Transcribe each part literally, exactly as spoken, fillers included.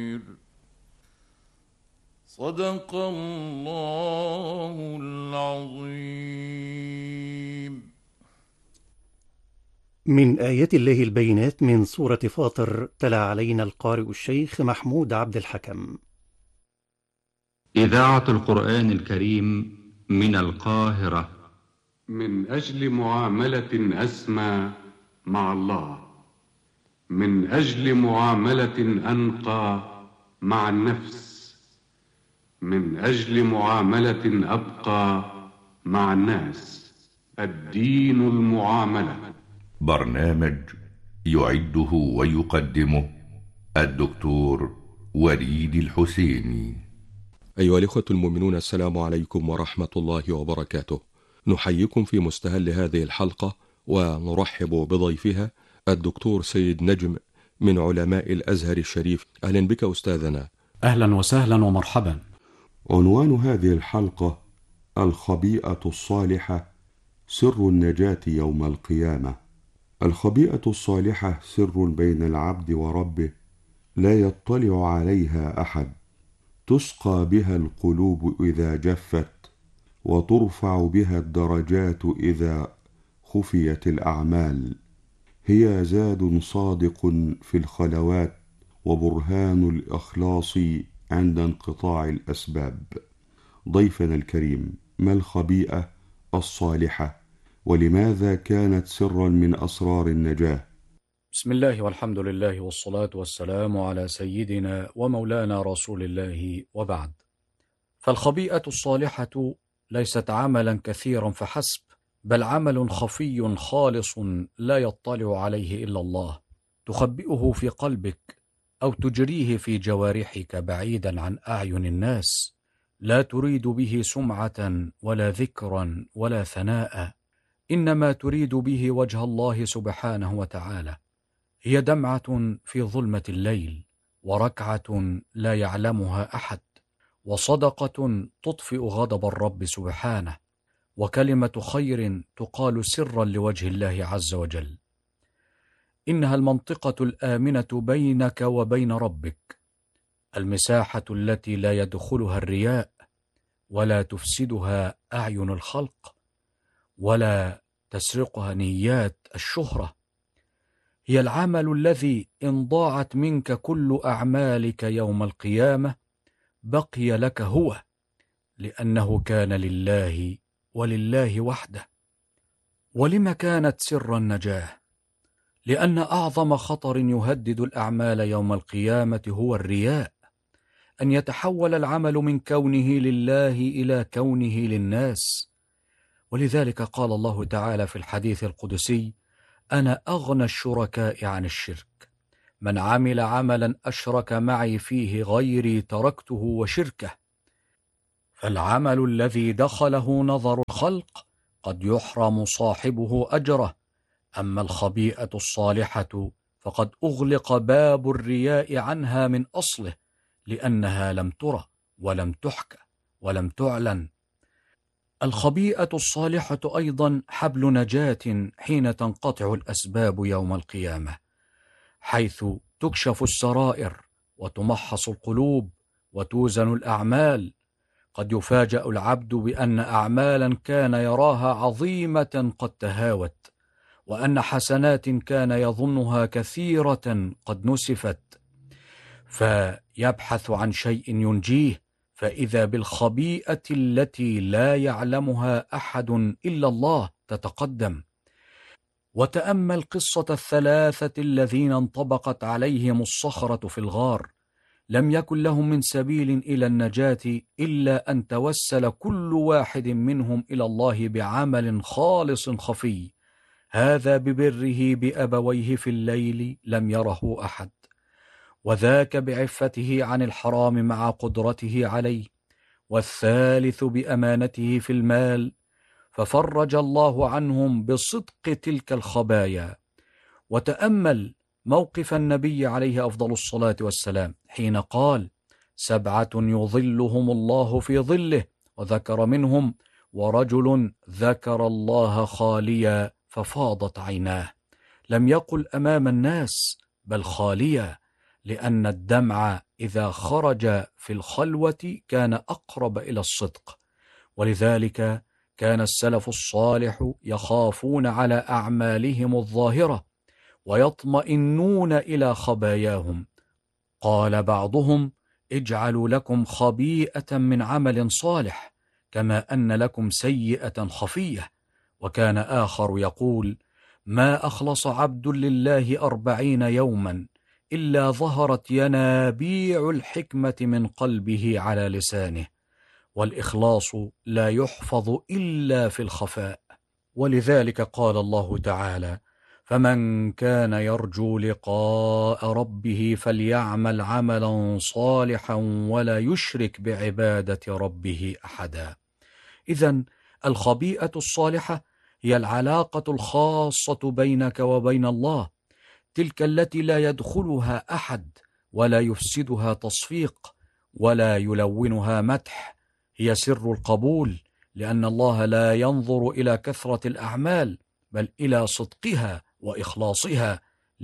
صدق الله العظيم. من آيات الله البينات من سورة فاطر، تلا علينا القارئ الشيخ محمود عبد الحكم. إذاعة القرآن الكريم من القاهرة. من أجل معاملة أسمى مع الله، من أجل معاملة أنقى مع النفس، من أجل معاملة أبقى مع الناس، الدين المعاملة. برنامج يعده ويقدمه الدكتور وليد الحسيني. أيها الإخوة المؤمنون، السلام عليكم ورحمة الله وبركاته. نحييكم في مستهل هذه الحلقة ونرحب بضيفها الدكتور سيد نجم من علماء الأزهر الشريف. أهلا بك أستاذنا. أهلا وسهلا ومرحبا. عنوان هذه الحلقة: الخبيئة الصالحة سر النجاة يوم القيامة. الخبيئة الصالحة سر بين العبد وربه لا يطلع عليها أحد، تسقى بها القلوب إذا جفت، وترفع بها الدرجات إذا خفيت الأعمال. هي زاد صادق في الخلوات، وبرهان الإخلاص عند انقطاع الأسباب. ضيفنا الكريم، ما الخبيئة الصالحة، ولماذا كانت سرا من أسرار النجاة؟ بسم الله والحمد لله والصلاة والسلام على سيدنا ومولانا رسول الله، وبعد. فالخبيئة الصالحة ليست عملا كثيرا فحسب، بل عمل خفي خالص لا يطلع عليه إلا الله، تخبئه في قلبك أو تجريه في جوارحك بعيدا عن أعين الناس، لا تريد به سمعة ولا ذكرا ولا ثناء، إنما تريد به وجه الله سبحانه وتعالى. هي دمعة في ظلمة الليل، وركعة لا يعلمها أحد، وصدقة تطفئ غضب الرب سبحانه، وكلمة خير تقال سرا لوجه الله عز وجل. إنها المنطقة الآمنة بينك وبين ربك، المساحة التي لا يدخلها الرياء، ولا تفسدها أعين الخلق، ولا تسرقها نيات الشهرة. هي العمل الذي إن ضاعت منك كل أعمالك يوم القيامة بقي لك هو، لأنه كان لله ولله وحده. ولم كانت سر النجاة؟ لأن أعظم خطر يهدد الأعمال يوم القيامة هو الرياء، أن يتحول العمل من كونه لله إلى كونه للناس. ولذلك قال الله تعالى في الحديث القدسي: أنا أغنى الشركاء عن الشرك، من عمل عملا أشرك معي فيه غيري تركته وشركه. فالعمل الذي دخله نظر الخلق قد يحرم صاحبه أجره، أما الخبيئة الصالحة فقد أغلق باب الرياء عنها من أصله، لأنها لم ترى ولم تحكى ولم تعلن. الخبيئة الصالحة أيضا حبل نجاة حين تنقطع الأسباب يوم القيامة، حيث تكشف السرائر وتمحص القلوب وتوزن الأعمال. قد يفاجأ العبد بأن أعمالا كان يراها عظيمة قد تهاوت، وأن حسنات كان يظنها كثيرة قد نسفت، فيبحث عن شيء ينجيه، فإذا بالخبيئة التي لا يعلمها أحد إلا الله تتقدم. وتأمل قصة الثلاثة الذين انطبقت عليهم الصخرة في الغار، لم يكن لهم من سبيل إلى النجاة إلا أن توسل كل واحد منهم إلى الله بعمل خالص خفي، هذا ببره بأبويه في الليل لم يره أحد، وذاك بعفته عن الحرام مع قدرته عليه، والثالث بأمانته في المال، ففرج الله عنهم بصدق تلك الخبايا. وتأمل موقف النبي عليه أفضل الصلاة والسلام حين قال: سبعة يظلهم الله في ظله، وذكر منهم: ورجل ذكر الله خاليا ففاضت عيناه. لم يقل أمام الناس، بل خاليا، لأن الدمع إذا خرج في الخلوة كان أقرب إلى الصدق، ولذلك كان السلف الصالح يخافون على أعمالهم الظاهرة ويطمئنون إلى خباياهم. قال بعضهم: اجعلوا لكم خبيئة من عمل صالح كما أن لكم سيئة خفية. وكان آخر يقول: ما أخلص عبد لله أربعين يوما إلا ظهرت ينابيع الحكمة من قلبه على لسانه، والإخلاص لا يحفظ إلا في الخفاء. ولذلك قال الله تعالى: فمن كان يرجو لقاء ربه فليعمل عملا صالحا ولا يشرك بعبادة ربه أحدا. إذن الخبيئة الصالحة هي العلاقة الخاصة بينك وبين الله، تلك التي لا يدخلها أحد ولا يفسدها تصفيق ولا يلونها مدح. هي سر القبول، لأن الله لا ينظر إلى كثرة الأعمال بل إلى صدقها وإخلاصها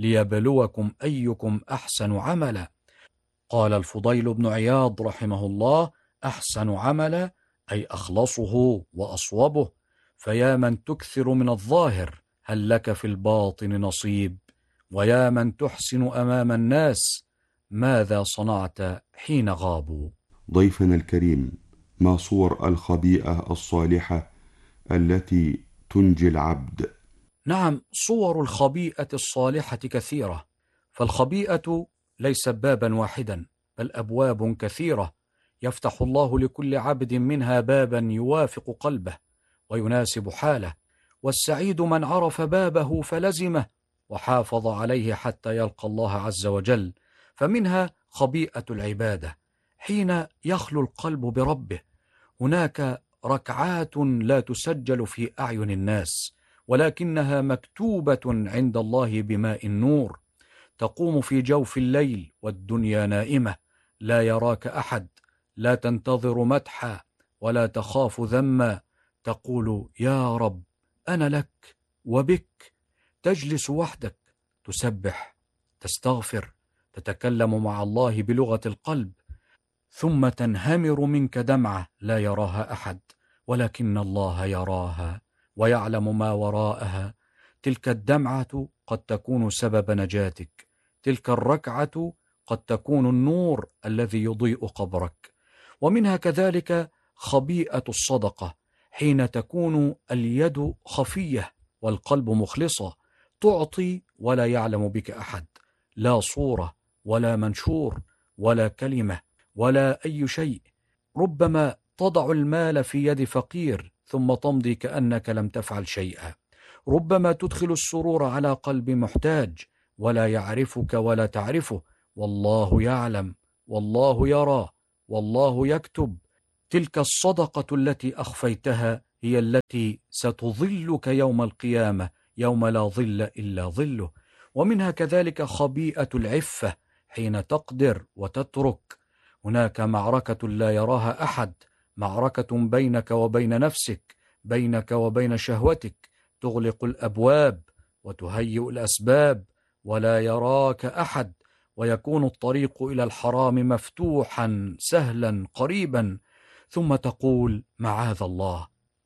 ليبلوكم أيكم أحسن عملا. قال الفضيل بن عياض رحمه الله: أحسن عملا أي أخلصه وأصوبه. فيا من تكثر من الظاهر هل لك في الباطن نصيب؟ ويا من تحسن أمام الناس ماذا صنعت حين غابوا؟ ضيفنا الكريم، ما صور الخبيئة الصالحة التي تنجي العبد؟ نعم، صور الخبيئة الصالحة كثيرة، فالخبيئة ليس بابا واحدا بل أبواب كثيرة، يفتح الله لكل عبد منها بابا يوافق قلبه ويناسب حاله، والسعيد من عرف بابه فلزمه وحافظ عليه حتى يلقى الله عز وجل. فمنها خبيئة العبادة حين يخلو القلب بربه. هناك ركعات لا تسجل في أعين الناس ولكنها مكتوبة عند الله بماء النور، تقوم في جوف الليل والدنيا نائمة، لا يراك أحد، لا تنتظر مدحا ولا تخاف ذما، تقول: يا رب أنا لك وبك. تجلس وحدك، تسبح، تستغفر، تتكلم مع الله بلغة القلب، ثم تنهمر منك دمعة لا يراها أحد ولكن الله يراها ويعلم ما وراءها. تلك الدمعة قد تكون سبب نجاتك، تلك الركعة قد تكون النور الذي يضيء قبرك. ومنها كذلك خبيئة الصدقة حين تكون اليد خفية والقلب مخلصة، تعطي ولا يعلم بك أحد، لا صورة ولا منشور ولا كلمة ولا أي شيء. ربما تضع المال في يد فقير ثم تمضي كأنك لم تفعل شيئا. ربما تدخل السرور على قلب محتاج ولا يعرفك ولا تعرفه، والله يعلم والله يرى والله يكتب. تلك الصدقة التي أخفيتها هي التي ستظلك يوم القيامة يوم لا ظل إلا ظله. ومنها كذلك خبيئة العفة حين تقدر وتترك. هناك معركة لا يراها أحد، معركة بينك وبين نفسك، بينك وبين شهوتك، تغلق الأبواب وتهيئ الأسباب ولا يراك أحد، ويكون الطريق إلى الحرام مفتوحا سهلا قريبا، ثم تقول: معاذ الله،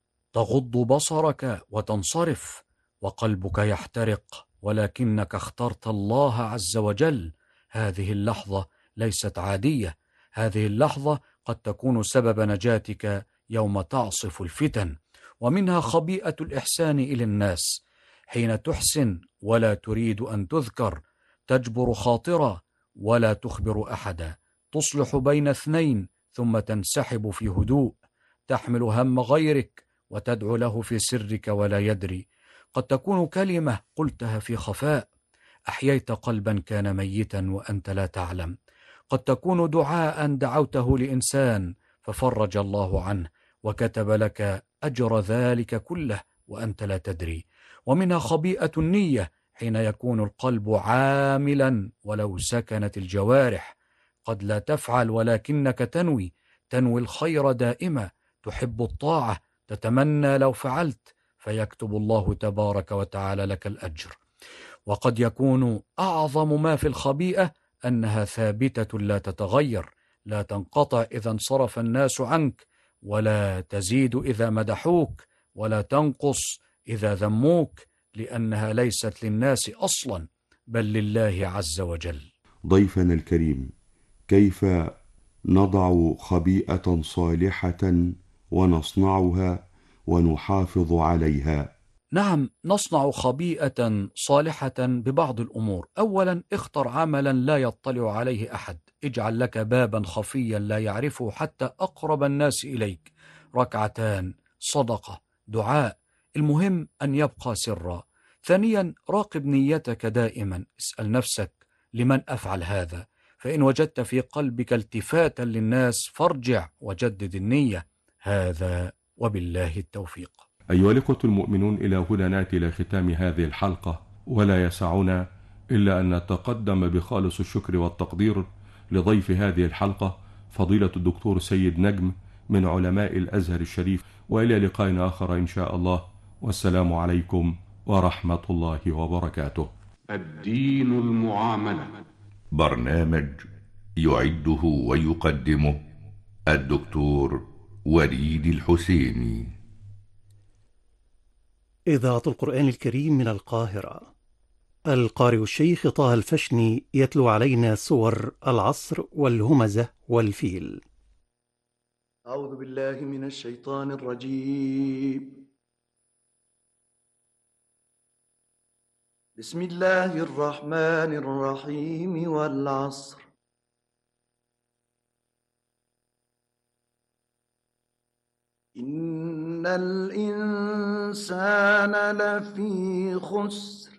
تغض بصرك وتنصرف وقلبك يحترق ولكنك اخترت الله عز وجل. هذه اللحظة ليست عادية، هذه اللحظة قد تكون سبب نجاتك يوم تعصف الفتن. ومنها خبيئة الإحسان إلى الناس حين تحسن ولا تريد أن تذكر، تجبر خاطرا ولا تخبر أحدا، تصلح بين اثنين ثم تنسحب في هدوء، تحمل هم غيرك وتدعو له في سرك ولا يدري. قد تكون كلمة قلتها في خفاء أحييت قلبا كان ميتا وأنت لا تعلم. قد تكون دعاء دعوته لإنسان ففرج الله عنه وكتب لك أجر ذلك كله وأنت لا تدري. ومنها خبيئة النية حين يكون القلب عاملا ولو سكنت الجوارح، قد لا تفعل ولكنك تنوي، تنوي الخير دائما، تحب الطاعة، تتمنى لو فعلت، فيكتب الله تبارك وتعالى لك الأجر. وقد يكون أعظم ما في الخبيئة أنها ثابتة لا تتغير، لا تنقطع إذا انصرف الناس عنك، ولا تزيد إذا مدحوك، ولا تنقص إذا ذموك، لأنها ليست للناس أصلا بل لله عز وجل. ضيفنا الكريم، كيف نضع خبيئة صالحة ونصنعها ونحافظ عليها؟ نعم، نصنع خبيئة صالحة ببعض الأمور. أولا، اختر عملا لا يطلع عليه أحد، اجعل لك بابا خفيا لا يعرفه حتى أقرب الناس إليك، ركعتان، صدقة، دعاء، المهم أن يبقى سرا. ثانيا، راقب نيتك دائما، اسأل نفسك لمن أفعل هذا، فإن وجدت في قلبك التفاتا للناس فارجع وجدد النية. هذا وبالله التوفيق. أيها الإخوة المؤمنون، إلى هنا نأتي إلى ختام هذه الحلقة، ولا يسعنا إلا أن نتقدم بخالص الشكر والتقدير لضيف هذه الحلقة فضيلة الدكتور سيد نجم من علماء الأزهر الشريف، وإلى لقاء آخر إن شاء الله، والسلام عليكم ورحمة الله وبركاته. الدين المعاملة، برنامج يعده ويقدمه الدكتور وليد الحسيني. إذاعة القرآن الكريم من القاهرة. القارئ الشيخ طه الفشني يتلو علينا سور العصر والهمزة والفيل. أعوذ بالله من الشيطان الرجيم. بسم الله الرحمن الرحيم. والعصر إن الإنسان لفي خسر